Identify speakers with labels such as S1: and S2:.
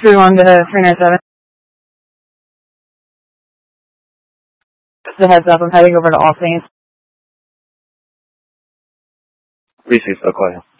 S1: 3-1 to 397. Just a heads up, I'm heading over to All Saints.
S2: Received, Oklahoma.